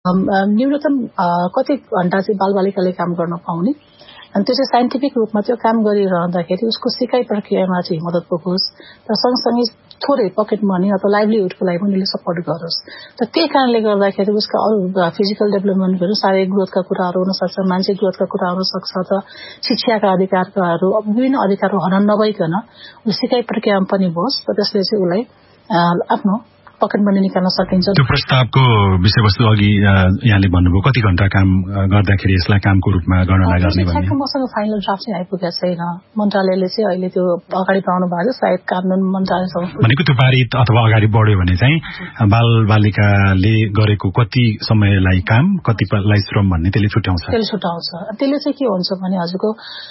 न्यूनतम कति घण्टा चाहिँ बालबालिकाले काम गर्न पाउने अनि त्यो चाहिँ साइन्टिफिक रूपमा त्यो काम गरिरहँदाखेरि उसको सिकाइ प्रक्रियामा चाहिँ मद्दत पुगोस् र सँगसँगै थोरै पकेट मनी अथवा लाइभलीहुडको लागि पनि सपोर्ट गरोस्। र त्यही कारणले गर्दाखेरि उसका अरू फिजिकल डेभलपमेन्टहरू शारीरिक ग्रोथका कुराहरू हुन सक्छ, मानसिक ग्रोथका कुरा हुन सक्छ, त शिक्षाका अधिकारहरू विभिन्न अधिकारहरू हनन नभइकन सिकाइ प्रक्रियामा पनि होस् र त्यसले चाहिँ उसलाई आफ्नो पकेट मनी निकाल्न सकिन्छ। त्यो प्रस्तावको विषयवस्तु अघि यहाँले भन्नुभयो कति घण्टा काम गर्दाखेरि यसलाई कामको रूपमा गणना गर्ने भन्ने। मसँग फाइनल ड्राफ्ट चाहिँ आइपुगेको छैन। मन्त्रालयले चाहिँ अहिले त्यो अगाडि बढाउनु भएको छ, सायद कानुन मन्त्रालयसँग भनेको त्यो पारित अथवा अगाडि बढ्यो भने चाहिँ बालबालिकाले गरेको कति समयलाई काम कतिलाई श्रम भन्ने त्यसले छुट्याउँछ। त्यसले चाहिँ के हुन्छ भने हजुरको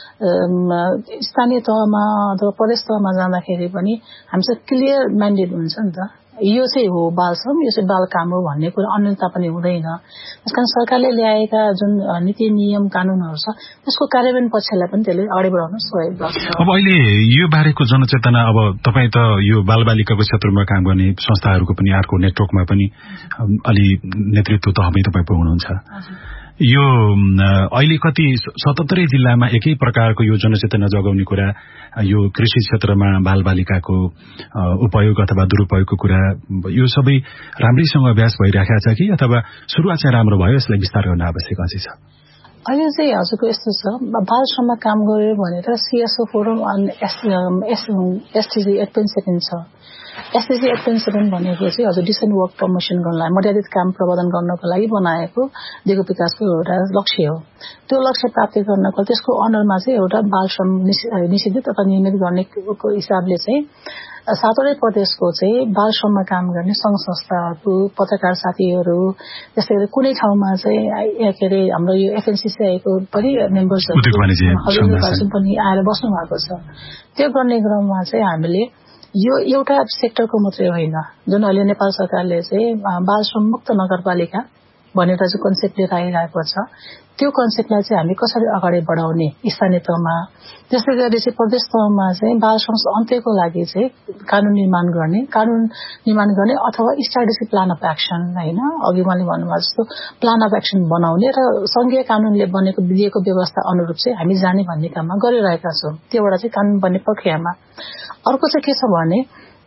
स्थानीय तहमा अथवा प्रदेश तहमा जाँदाखेरि पनि हामीसँग क्लियर म्यान्डेट हुन्छ नि त, यो चाहिँ हो बाल श्रम, यो चाहिँ बाल काम हो भन्ने कुरा अन्यथा पनि हुँदैन। त्यसकारण सरकारले ल्याएका जुन नीति नियम कानूनहरू छ त्यसको कार्यान्वयन पक्षलाई पनि त्यसले अगाडि बढाउन सहयोग गर्छ। अब अहिले यो बारेको जनचेतना अब तपाईँ त यो बालबालिकाको क्षेत्रमा काम गर्ने संस्थाहरूको पनि अर्को नेटवर्कमा पनि अलि नेतृत्व तहमै तपाईँ हुनुहुन्छ। यो अहिले कति 77 जिल्लामा एकै प्रकारको यो जनचेतना जगाउने कुरा, यो कृषि क्षेत्रमा बालबालिकाको उपयोग अथवा दुरुपयोगको कुरा, यो सबै राम्रैसँग अभ्यास भइराखेको छ कि अथवा सुरुवात चाहिँ राम्रो भयो, यसलाई विस्तार गर्न आवश्यक अझै छ? अहिले चाहिँ हजुरको यस्तो छ, बाल श्रममा काम गर्यो भनेर CSO फोरम अनि STG 8.7 छ। STG 8.7 भनेको चाहिँ हजुर डिसेन्ट वर्क प्रमोसन गर्नलाई, मर्यादित काम प्रबन्धन गर्नको लागि बनाएको दिगो विकासको एउटा लक्ष्य हो। त्यो लक्ष्य प्राप्ति गर्नको त्यसको अन्डरमा चाहिँ एउटा बाल श्रम निषेधित अथवा नियमित गर्नेको हिसाबले चाहिँ 7वटै प्रदेशको चाहिँ बाल श्रममा काम गर्ने संघ संस्थाहरू, पत्रकार साथीहरू, त्यस्तै गरी कुनै ठाउँमा चाहिँ के अरे हाम्रो यो FNCCI को पनि मेम्बर्सहरू पनि आएर बस्नु भएको छ। त्यो गर्ने क्रममा चाहिँ हामीले यो एउटा सेक्टरको मात्रै होइन, जुन अहिले नेपाल सरकारले चाहिँ बाल श्रम मुक्त नगरपालिका भनेर चाहिँ कन्सेप्ट लिएर आइरहेको छ, त्यो कन्सेप्टलाई चाहिँ हामी कसरी अगाडि बढाउने स्थानीय तहमा, त्यसै गरी चाहिँ प्रदेश तहमा चाहिँ बाल श्रम अन्त्यको लागि चाहिँ कानून निर्माण गर्ने अथवा स्ट्राटेजिक प्लान अफ एक्सन, होइन अघि मैले भन्नुभएको जस्तो प्लान अफ एक्सन बनाउने र संघीय कानूनले बनेको विधिको व्यवस्था अनुरूप चाहिँ हामी जाने भन्ने काममा गरिरहेका छौँ। त्योबाट चाहिँ कानून बन्ने प्रक्रियामा अर्को चाहिँ के छ भने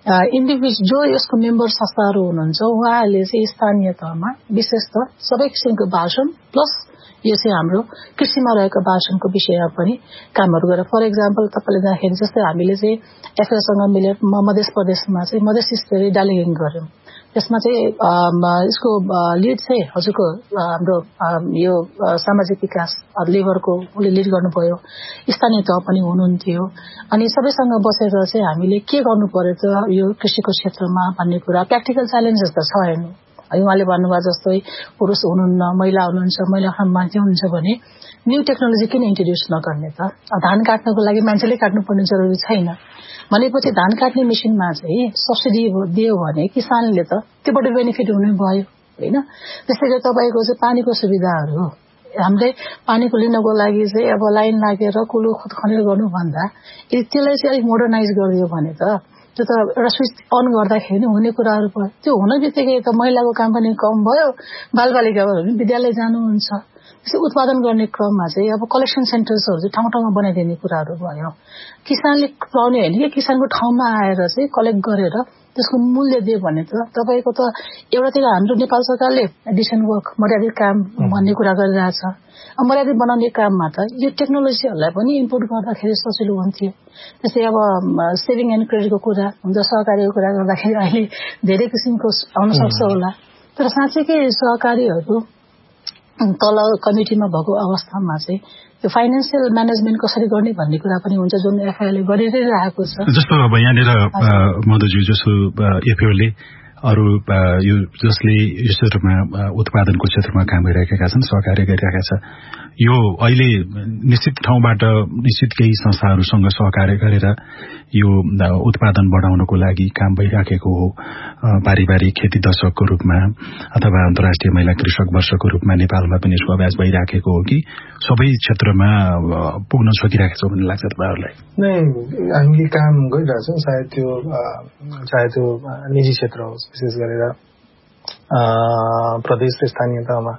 जो यसको मेम्बर संस्थाहरू हुनुहुन्छ उहाँहरूले चाहिँ स्थानीय तहमा विशेषतः सबै किसिमको बाल श्रम प्लस यो चाहिँ हाम्रो कृषिमा रहेको बाल श्रमको विषयमा पनि कामहरू गरेर, फर एक्जाम्पल तपाईँले जाँदाखेरि जस्तै हामीले चाहिँ FAOसँग मिलेर मध्य प्रदेशमा चाहिँ मधेस स्तरीय डाइलिङ गर्यौं। त्यसमा चाहिँ यसको लिड चाहिँ हजुरको हाम्रो यो सामाजिक विकास लेभरको उसले लिड गर्नुभयो, स्थानीय तह पनि हुनुहुन्थ्यो। अनि सबैसँग बसेर चाहिँ हामीले के गर्नु पर्यो त यो कृषिको क्षेत्रमा भन्ने कुरा, प्र्याक्टिकल च्यालेन्जेस त छ हेर्नु। उहाँले भन्नुभयो जस्तै पुरुष हुनुहुन्न, महिला हुनुहुन्छ, महिला मान्छे हुनुहुन्छ भने न्यू टेक्नोलोजी किन इन्ट्रोड्युस नगर्ने त? धान काट्नको लागि मान्छेले काट्नुपर्ने जरुरी छैन भनेपछि धान काट्ने मेसिनमा चाहिँ सब्सिडी दियो भने किसानले त त्योबाट बेनिफिट हुने भयो, होइन? त्यसै गरी तपाईँको चाहिँ पानीको सुविधाहरू, हामीले पानीको लिनको लागि चाहिँ अब लाइन लागेर कुलो खनेर गर्नुभन्दा त्यसलाई चाहिँ अलिक मोडर्नाइज गरिदियो भने त त्यो त एउटा स्विच अन गर्दाखेरि हुने कुराहरू भयो। त्यो हुन बित्तिकै त महिलाको काम पनि कम भयो, बालबालिकाहरू पनि विद्यालय जानुहुन्छ। त्यसै उत्पादन गर्ने क्रममा चाहिँ अब कलेक्सन सेन्टर्सहरू चाहिँ ठाउँ ठाउँमा बनाइदिने कुराहरू भयो। किसानले पाउने होइन कि किसानको ठाउँमा आएर चाहिँ कलेक्ट गरेर त्यसको मूल्य दियो भने त तपाईँको त एउटातिर हाम्रो नेपाल सरकारले डिसेन्ट वर्क मर्यादित काम भन्ने कुरा गरिरहेछ। मर्यादित बनाउने काममा त यो टेक्नोलोजीहरूलाई पनि इम्पोर्ट गर्दाखेरि सजिलो हुन्थ्यो। त्यसै अब सेभिङ एन्ड क्रेडिटको कुरा हुन्छ, सहकारीको कुरा गर्दाखेरि अहिले धेरै किसिमको आउन सक्छ होला, तर साँच्चैकै सहकारीहरू तल कमिटीमा भएको अवस्थामा चाहिँ यो फाइनेन्सियल म्यानेजमेन्ट कसरी गर्ने भन्ने कुरा पनि हुन्छ, जुन FAOले गरिरहेको छ। जस्तो अब यहाँनिर मधुज्यू जस्तो FAOले अरू यो जसले यो क्षेत्रमा उत्पादनको क्षेत्रमा काम गरिरहेका छन्, सहकार्य गरिरहेका छ, यो अहिले निश्चित ठाउँबाट निश्चित केही संस्थाहरूसँग सहकार्य गरेर यो उत्पादन बढाउनको लागि काम भइराखेको हो। पारिवारिक खेती दशकको रूपमा अथवा अन्तर्राष्ट्रिय महिला कृषक वर्षको रूपमा नेपालमा पनि यसको अभ्यास भइराखेको हो कि सबै क्षेत्रमा पुग्न सकिरहेको छ भन्ने लाग्छ तपाईँहरूलाई? नै, हामी काम गरिरहेछौँ। सायद त्यो चाहे त्यो निजी क्षेत्र होस्, विशेष गरेर प्रदेश र स्थानीय तहमा